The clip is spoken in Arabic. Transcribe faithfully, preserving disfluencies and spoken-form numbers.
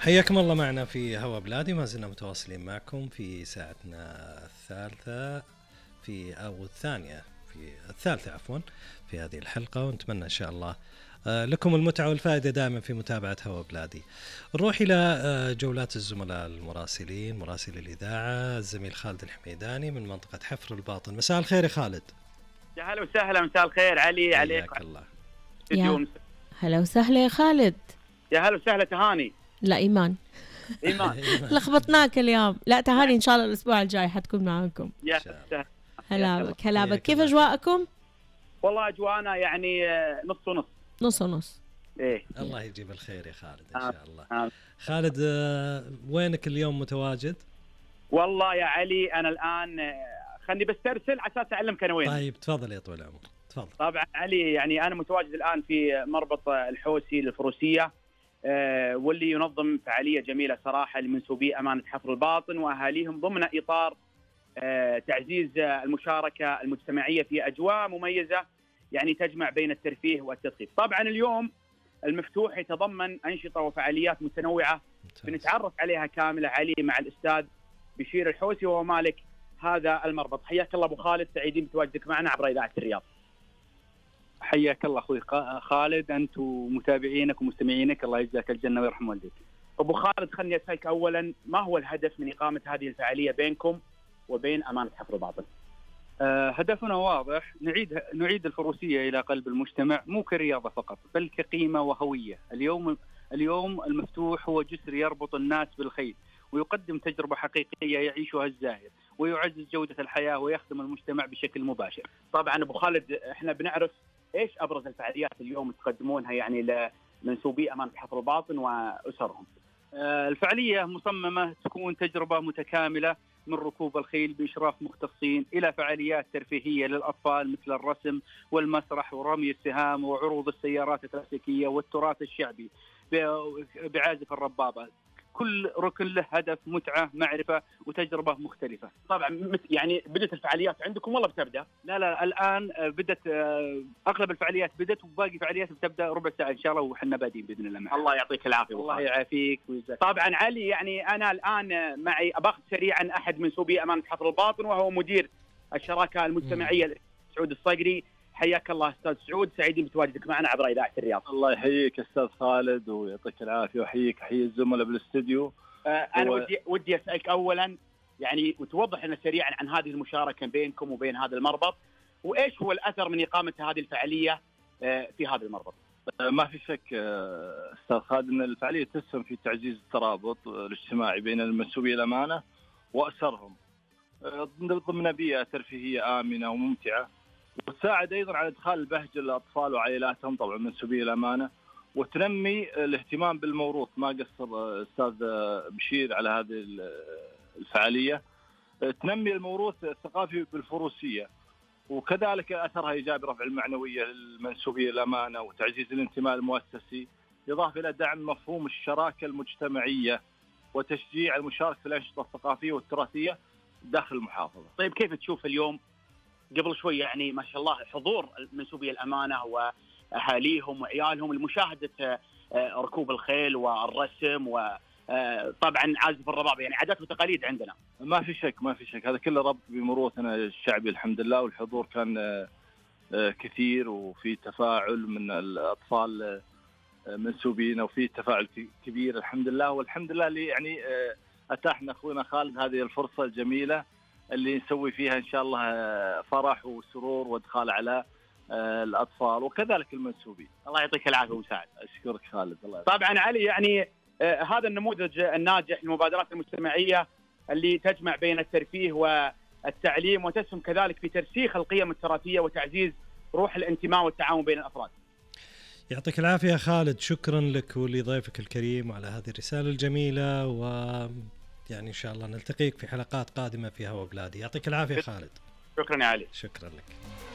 حياكم الله معنا في هوا بلادي، ما زلنا متواصلين معكم في ساعتنا الثالثة في أو الثانية في الثالثة عفوا في هذه الحلقة، ونتمنى إن شاء الله لكم المتعة والفائدة دائما في متابعة هوا بلادي. نروح إلى جولات الزملاء المراسلين، مراسل الإذاعة الزميل خالد الحميداني من منطقة حفر الباطن. مساء الخير يا خالد. يا هلا وسهلا. مساء الخير علي عليك. الله. يا هلا وسهلا يا خالد. يا هلا وسهلا تهاني. لا إيمان إيمان لخبطناك اليوم. لا تهاني إن شاء الله الأسبوع الجاي حتكون معاكم. يا هلا هلا. كيف أجواءكم؟ والله أجواءنا يعني نص ونص. نص ونص. إيه. الله يجيب الخير يا خالد إن آه. شاء الله. آه. خالد وينك اليوم متواجد؟ والله يا علي أنا الآن خلني بسترسل على أساس أعلمك أنا وين. طيب تفضل يا طويل العمر تفضل. طبعا علي يعني أنا متواجد الآن في مربط الحوسي للفروسية، أه واللي ينظم فعالية جميلة صراحة لمنسوبي أمانة حفر الباطن وأهاليهم ضمن إطار أه تعزيز المشاركة المجتمعية في أجواء مميزة يعني تجمع بين الترفيه والتثقيف. طبعا اليوم المفتوح يتضمن أنشطة وفعاليات متنوعة بنتعرف عليها كاملة علي مع الأستاذ بشير الحوسي وهو مالك هذا المربط. حياك الله أبو خالد، سعيدين بتواجدك معنا عبر إذاعة الرياض. حياك الله أخوي خالد، أنت ومتابعينك ومستمعينك الله يجزاك الجنة ويرحم والديك. أبو خالد خلني أسألك أولا، ما هو الهدف من إقامة هذه الفعالية بينكم وبين أمانة حفر الباطن؟ أه هدفنا واضح، نعيد نعيد الفروسية إلى قلب المجتمع، مو كرياضة فقط بل كقيمة وهوية. اليوم اليوم المفتوح هو جسر يربط الناس بالخيل ويقدم تجربة حقيقية يعيشها الزائر ويعزز جودة الحياة ويخدم المجتمع بشكل مباشر. طبعا أبو خالد احنا بنعرف ايش ابرز الفعاليات اليوم تقدمونها يعني لمنسوبي امانه حفر الباطن واسرهم؟ آه الفعاليه مصممه تكون تجربه متكامله من ركوب الخيل باشراف مختصين الى فعاليات ترفيهيه للاطفال مثل الرسم والمسرح ورمي السهام وعروض السيارات الكلاسيكيه والتراث الشعبي بعازف الربابه. كل ركن له هدف، متعة، معرفة وتجربة مختلفة. طبعا يعني بدت الفعاليات عندكم ولا بتبدأ؟ لا لا الآن بدت، أغلب الفعاليات بدت وباقي فعاليات بتبدأ ربع ساعة إن شاء الله وحنا بادين بإذن الله معنا. الله يعطيك العافية. الله يعافيك ويجزاك. طبعا علي يعني أنا الآن معي أباخذ سريعا أحد منسوبي أمانة حفر الباطن وهو مدير الشراكة المجتمعية سعود الصقري. حياك الله استاذ سعود، سعيدين بتواجدك معنا عبر اذاعه الرياض. الله يحييك استاذ خالد ويعطيك العافيه ويحييك حي الزملاء بالاستديو. آه انا و... ودي ودي اسالك اولا يعني وتوضح لنا سريعا عن هذه المشاركه بينكم وبين هذا المربط، وايش هو الاثر من اقامه هذه الفعاليه آه في هذا المربط؟ آه ما في شك آه استاذ خالد ان الفعاليه تسهم في تعزيز الترابط الاجتماعي بين المنسوبي الامانه واسرهم آه ضمن بيئه ترفيهيه امنه وممتعه، وتساعد أيضا على إدخال البهجة للأطفال وعائلاتهم طبعا منسوبي الأمانة، وتنمي الاهتمام بالموروث. ما قصر أستاذ بشير على هذه الفعالية، تنمي الموروث الثقافي بالفروسية، وكذلك أثرها إيجابي رفع المعنوية للمنسوبي الأمانة وتعزيز الانتماء المؤسسي، إضافة إلى دعم مفهوم الشراكة المجتمعية وتشجيع المشاركة في الأنشطة الثقافية والتراثية داخل المحافظة. طيب كيف تشوف اليوم قبل شوي يعني ما شاء الله حضور منسوبي الأمانة وأهاليهم وعيالهم لمشاهدة ركوب الخيل والرسم وطبعا عازف الرباب، يعني عادات وتقاليد عندنا. ما في شك ما في شك هذا كله ربط بموروثنا الشعبي الحمد لله، والحضور كان كثير وفي تفاعل من الأطفال منسوبين وفي تفاعل كبير الحمد لله. والحمد لله اللي يعني أتاحنا أخونا خالد هذه الفرصة الجميلة اللي نسوي فيها إن شاء الله فرح وسرور وادخال على الأطفال وكذلك المنسوبين. الله يعطيك العافية وسعد. أشكرك خالد. الله طبعا علي يعني آه هذا النموذج الناجح للمبادرات المجتمعية اللي تجمع بين الترفيه والتعليم وتسهم كذلك في ترسيخ القيم التراثية وتعزيز روح الانتماء والتعاون بين الأفراد. يعطيك العافية خالد، شكرا لك ولضيفك الكريم على هذه الرسالة الجميلة، و يعني إن شاء الله نلتقيك في حلقات قادمة في هوا بلادي. يعطيك العافية خالد. شكرا يا علي. شكرا لك.